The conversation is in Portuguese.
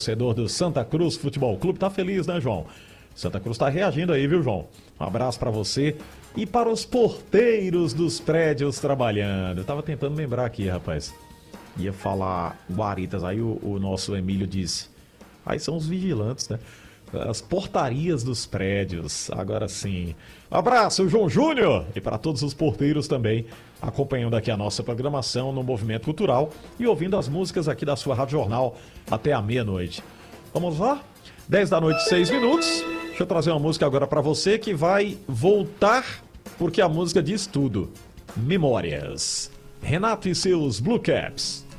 Torcedor do Santa Cruz Futebol Clube, tá feliz, né, João? Santa Cruz tá reagindo aí, viu, João? Um abraço pra você e para os porteiros dos prédios trabalhando. Eu tava tentando lembrar aqui, rapaz. Ia falar guaritas, aí o nosso Emílio disse. Aí são os vigilantes, né? As portarias dos prédios, agora sim. Abraço, João Júnior! E para todos os porteiros também, acompanhando aqui a nossa programação no Movimento Cultural e ouvindo as músicas aqui da sua Rádio Jornal até a meia-noite. Vamos lá? 10 da noite, 6 minutos. Deixa eu trazer uma música agora para você que vai voltar, porque a música diz tudo. Memórias. Renato e seus Blue Caps.